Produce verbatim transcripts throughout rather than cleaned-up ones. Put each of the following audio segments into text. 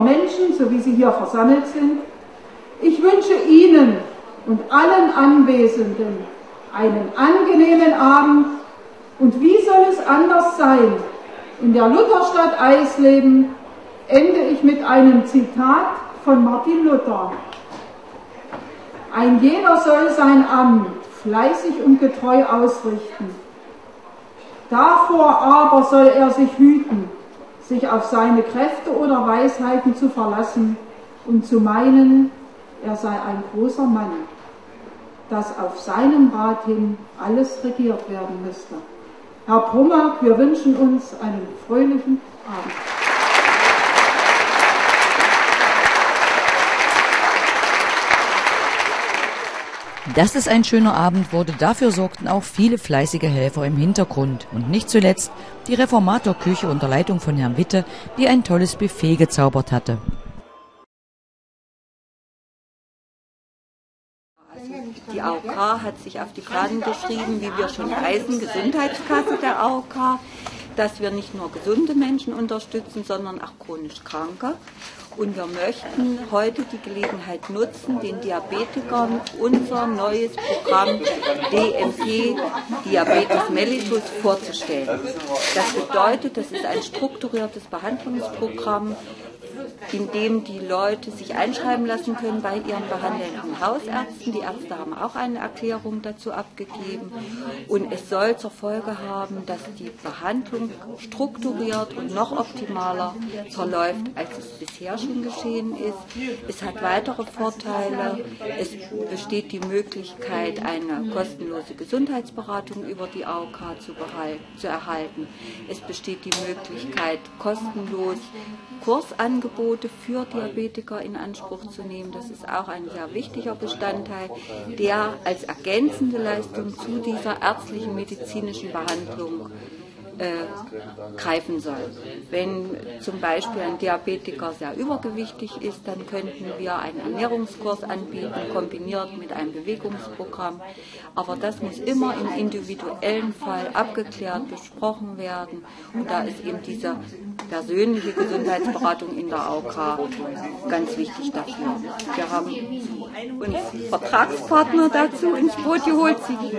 Menschen, so wie sie hier versammelt sind. Ich wünsche Ihnen und allen Anwesenden einen angenehmen Abend. Und wie soll es anders sein? In der Lutherstadt Eisleben ende ich mit einem Zitat von Martin Luther. Ein jeder soll sein Amt fleißig und getreu ausrichten. Davor aber soll er sich hüten, sich auf seine Kräfte oder Weisheiten zu verlassen und zu meinen, er sei ein großer Mann, dass auf seinen Rat hin alles regiert werden müsste. Herr Brummack, wir wünschen uns einen fröhlichen Abend. Dass es ein schöner Abend wurde, dafür sorgten auch viele fleißige Helfer im Hintergrund. Und nicht zuletzt die Reformatorküche unter Leitung von Herrn Witte, die ein tolles Buffet gezaubert hatte. Die A O K hat sich auf die Fahnen geschrieben, wie wir schon heißen, Gesundheitskasse der A O K, dass wir nicht nur gesunde Menschen unterstützen, sondern auch chronisch Kranke. Und wir möchten heute die Gelegenheit nutzen, den Diabetikern unser neues Programm D M P, Diabetes mellitus, vorzustellen. Das bedeutet, das ist ein strukturiertes Behandlungsprogramm, in dem die Leute sich einschreiben lassen können bei ihren behandelnden Hausärzten. Die Ärzte haben auch eine Erklärung dazu abgegeben. Und es soll zur Folge haben, dass die Behandlung strukturiert und noch optimaler verläuft, als es bisher schon geschehen ist. Es hat weitere Vorteile. Es besteht die Möglichkeit, eine kostenlose Gesundheitsberatung über die A O K zu, zu erhalten. Es besteht die Möglichkeit, kostenlos Kursangebote für Diabetiker in Anspruch zu nehmen. Das ist auch ein sehr wichtiger Bestandteil, der als ergänzende Leistung zu dieser ärztlichen medizinischen Behandlung äh, greifen soll. Wenn zum Beispiel ein Diabetiker sehr übergewichtig ist, dann könnten wir einen Ernährungskurs anbieten, kombiniert mit einem Bewegungsprogramm. Aber das muss immer im individuellen Fall abgeklärt, besprochen werden. Und da ist eben diese persönliche Gesundheitsberatung in der A O K ganz wichtig dafür. Wir haben uns Vertragspartner dazu ins Boot geholt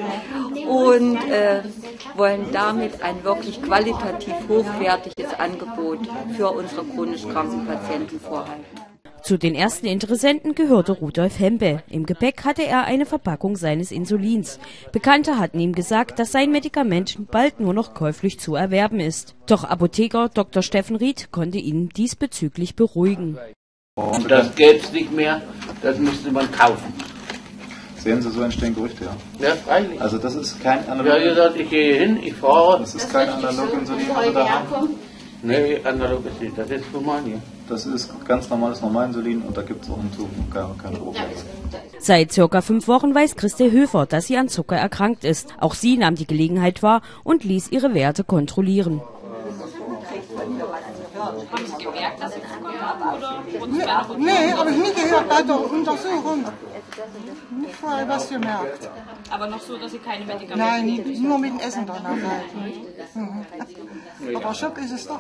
und äh, wollen damit ein wirklich qualitativ hochwertiges Angebot für unsere chronisch kranken Patienten vorhalten. Zu den ersten Interessenten gehörte Rudolf Hempe. Im Gepäck hatte er eine Verpackung seines Insulins. Bekannte hatten ihm gesagt, dass sein Medikament bald nur noch käuflich zu erwerben ist. Doch Apotheker Doktor Steffen Ried konnte ihn diesbezüglich beruhigen. Und das gäbe es nicht mehr, das müsste man kaufen. Sehen Sie, so entstehen Gerüchte, ja? Ja, freilich. Also das ist kein analog. Ja, gesagt, ich gehe hin, ich fahre. Das ist kein analog Insulin, was wir da haben. Nee, analog ist nicht, das ist human hier. Das ist ganz normales Normalinsulin und da gibt es auch in Zukunft keine, keine Probleme. Seit circa fünf Wochen weiß Christe Höfer, dass sie an Zucker erkrankt ist. Auch sie nahm die Gelegenheit wahr und ließ ihre Werte kontrollieren. Haben Sie gemerkt, dass Sie Zucker haben? Oder nee, habe ich nie gehört bei der Untersuchung. Nicht vorher was gemerkt. Aber noch so, dass Sie keine Medikamente Nein, nie, nur mit dem Essen danach halt. Mhm. Aber Schock ist es doch.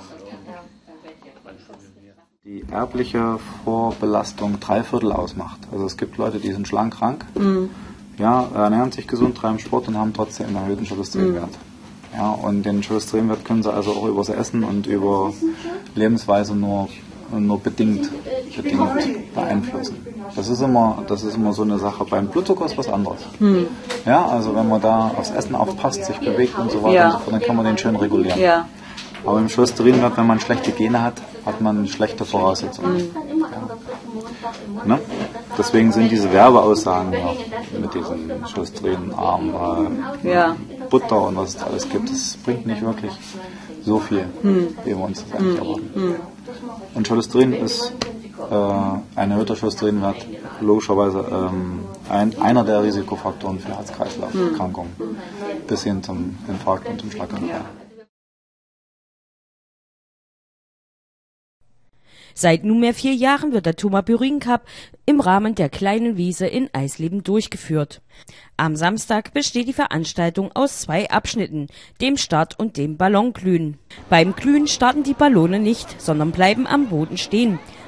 Die erbliche Vorbelastung drei Viertel ausmacht. Also es gibt Leute, die sind schlank krank, mhm. ja, ernähren sich gesund, treiben Sport und haben trotzdem einen erhöhten Cholesterinwert. Mhm. Ja, und den Cholesterinwert können sie also auch über das Essen und über Lebensweise nur, nur bedingt, bedingt beeinflussen. Das ist immer, das ist immer so eine Sache. Beim Blutzucker ist was anderes. Mhm. Ja, also wenn man da aufs Essen aufpasst, sich bewegt und so weiter, ja. und so fort, dann kann man den schön regulieren. Ja. Aber im Cholesterinwert, wenn man schlechte Gene hat, hat man schlechte Voraussetzungen. Mhm. Ja. Ne? Deswegen sind diese Werbeaussagen ja, mit diesen cholesterinarmen äh, ja. Butter und was es da alles gibt, das bringt nicht wirklich so viel, mhm. wie wir uns das eigentlich erwarten. Mhm. Und Cholesterin ist äh, ein erhöhter Cholesterinwert logischerweise ähm, ein, einer der Risikofaktoren für Herz-Kreislauf-Erkrankungen mhm. bis hin zum Infarkt und zum Schlaganfall. Seit nunmehr vier Jahren wird der Tumaburin Cup im Rahmen der kleinen Wiese in Eisleben durchgeführt. Am Samstag besteht die Veranstaltung aus zwei Abschnitten, dem Start und dem Ballonglühen. Beim Glühen starten die Ballone nicht, sondern bleiben am Boden stehen.